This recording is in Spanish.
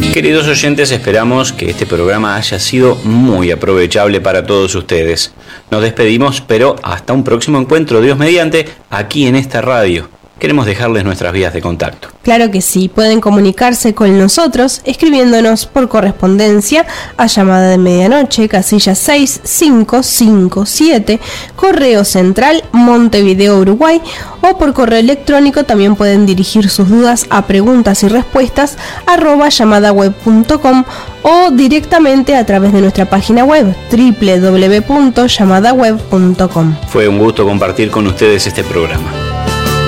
Queridos oyentes, esperamos que este programa haya sido muy aprovechable para todos ustedes. Nos despedimos, pero hasta un próximo encuentro, Dios mediante, aquí en esta radio. Queremos dejarles nuestras vías de contacto. Claro que sí, pueden comunicarse con nosotros escribiéndonos por correspondencia a Llamada de Medianoche, casilla 6557, Correo Central, Montevideo, Uruguay, o por correo electrónico también pueden dirigir sus dudas a preguntas y respuestas @llamadaweb.com o directamente a través de nuestra página web www.llamadaweb.com. Fue un gusto compartir con ustedes este programa.